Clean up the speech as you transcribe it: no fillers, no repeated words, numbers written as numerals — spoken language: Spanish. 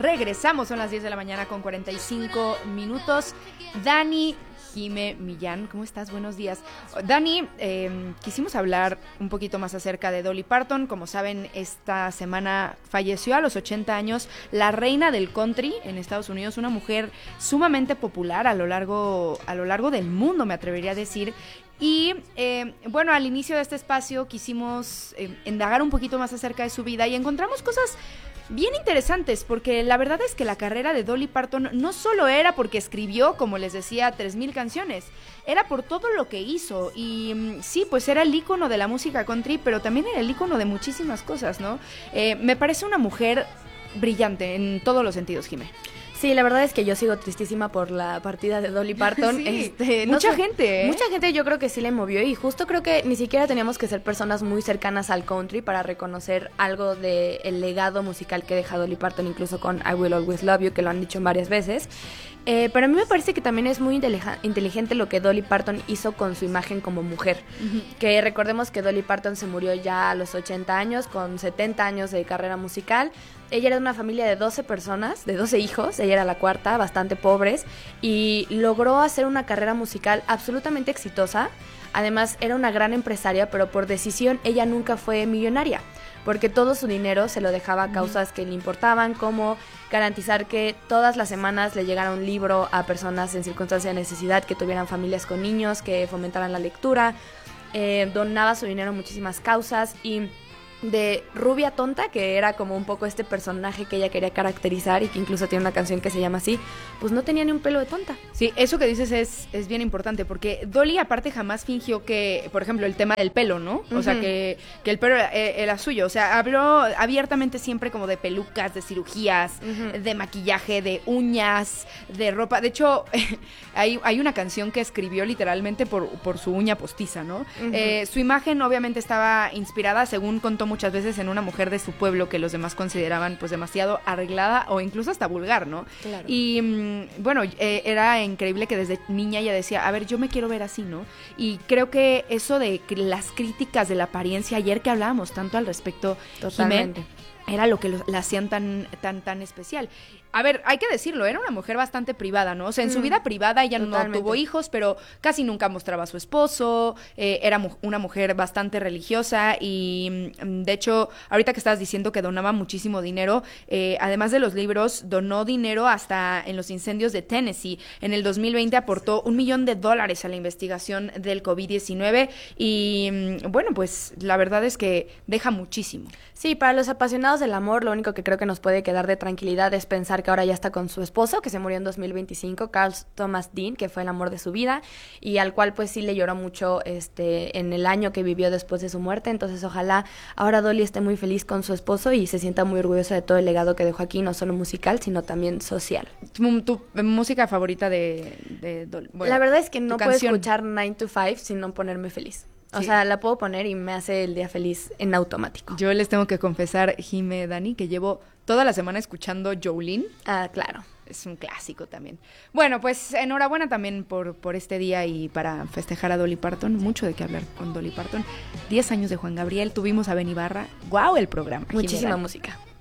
Regresamos, son las 10 de la mañana con 45 minutos. Dani, Jime, Millán, ¿cómo estás? Buenos días. Dani, quisimos hablar un poquito más acerca de Dolly Parton. Como saben, esta semana falleció a los 80 años la reina del country en Estados Unidos, una mujer sumamente popular a lo largo del mundo, me atrevería a decir. Y bueno, al inicio de este espacio quisimos indagar un poquito más acerca de su vida y encontramos cosas bien interesantes, porque la verdad es que la carrera de Dolly Parton no solo era porque escribió, como les decía, 3,000 canciones, era por todo lo que hizo. Y sí, pues era el ícono de la música country, pero también era el ícono de muchísimas cosas, ¿no? Me parece una mujer brillante en todos los sentidos, Jimé. Sí, la verdad es que yo sigo tristísima por la partida de Dolly Parton. Sí, mucha gente yo creo que sí le movió, y justo creo que ni siquiera teníamos que ser personas muy cercanas al country para reconocer algo del legado musical que deja Dolly Parton, incluso con I Will Always Love You, que lo han dicho varias veces. Pero a mí me parece que también es muy inteligente lo que Dolly Parton hizo con su imagen como mujer. Uh-huh. Que recordemos que Dolly Parton se murió ya a los 80 años, con 70 años de carrera musical. Ella era de una familia de 12 personas, de 12 hijos, ella era la cuarta, bastante pobres, y logró hacer una carrera musical absolutamente exitosa. Además, era una gran empresaria, pero por decisión ella nunca fue millonaria, porque todo su dinero se lo dejaba a causas que le importaban, como garantizar que todas las semanas le llegara un libro a personas en circunstancia de necesidad, que tuvieran familias con niños, que fomentaran la lectura. Donaba su dinero a muchísimas causas, y de rubia tonta, que era como un poco este personaje que ella quería caracterizar y que incluso tiene una canción que se llama así, pues no tenía ni un pelo de tonta. Sí, eso que dices es bien importante, porque Dolly aparte jamás fingió que, por ejemplo, el tema del pelo, ¿no? O sea, que el pelo era suyo. O sea, habló abiertamente siempre como de pelucas, de cirugías, de maquillaje, de uñas, de ropa. De hecho, hay una canción que escribió literalmente por su uña postiza, ¿no? Su imagen obviamente estaba inspirada, según contó muchas veces, en una mujer de su pueblo que los demás consideraban pues demasiado arreglada o incluso hasta vulgar, ¿no? Claro. Y bueno, era increíble que desde niña ella decía, a ver, yo me quiero ver así, ¿no? Y creo que eso de que las críticas de la apariencia, ayer que hablábamos tanto al respecto, totalmente, Jimé, era lo que la hacían tan especial. A ver, hay que decirlo, era una mujer bastante privada, ¿no? O sea, en su vida privada ella totalmente no tuvo hijos, pero casi nunca mostraba a su esposo, era una mujer bastante religiosa y, de hecho, ahorita que estabas diciendo que donaba muchísimo dinero, además de los libros, donó dinero hasta en los incendios de Tennessee. En el 2020 aportó $1 millón a la investigación del COVID-19 y, bueno, pues la verdad es que deja muchísimo. Sí, para los apasionados del amor, lo único que creo que nos puede quedar de tranquilidad es pensar que ahora ya está con su esposo, que se murió en 2025, Carl Thomas Dean, que fue el amor de su vida y al cual pues sí le lloró mucho en el año que vivió después de su muerte. Entonces ojalá ahora Dolly esté muy feliz con su esposo y se sienta muy orgullosa de todo el legado que dejó aquí, no solo musical, sino también social. ¿Tu música favorita de Dolly? Bueno, la verdad es que no puedo escuchar 9 to 5 sin no ponerme feliz. O sea, la puedo poner y me hace el día feliz en automático. Yo les tengo que confesar, Jime, Dani, que llevo toda la semana escuchando Jolene. Ah, claro. Es un clásico también. Bueno, pues enhorabuena también por este día y para festejar a Dolly Parton. Mucho de qué hablar con Dolly Parton. 10 años de Juan Gabriel, tuvimos a Ben Ibarra. ¡Guau, el programa! Muchísima música.